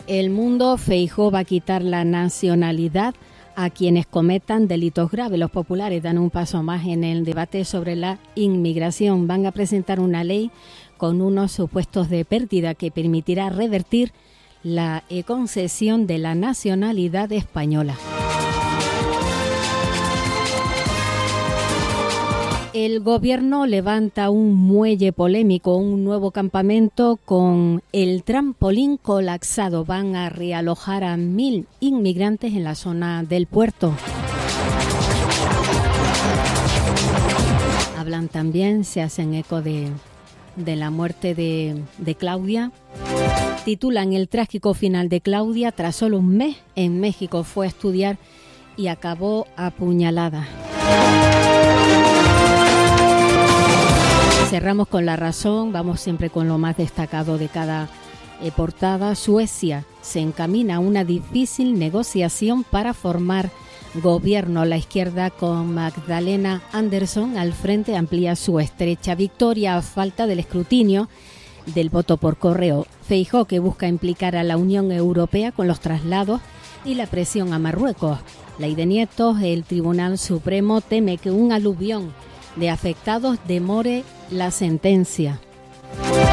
El Mundo, Feijóo va a quitar la nacionalidad a quienes cometan delitos graves. Los populares dan un paso más en el debate sobre la inmigración. Van a presentar una ley con unos supuestos de pérdida que permitirá revertir la concesión de la nacionalidad española. El gobierno levanta un muelle polémico, un nuevo campamento con el trampolín colapsado. Van a realojar a 1.000 inmigrantes en la zona del puerto. Hablan también, se hacen eco de la muerte de Claudia. Titulan el trágico final de Claudia. Tras solo un mes en México fue a estudiar y acabó apuñalada. Cerramos con La Razón, vamos siempre con lo más destacado de cada portada. Suecia se encamina a una difícil negociación para formar gobierno. La izquierda con Magdalena Andersson al frente amplía su estrecha victoria a falta del escrutinio del voto por correo. Feijóo, que busca implicar a la Unión Europea con los traslados y la presión a Marruecos. Ley de nietos, el Tribunal Supremo teme que un aluvión de afectados demore la sentencia.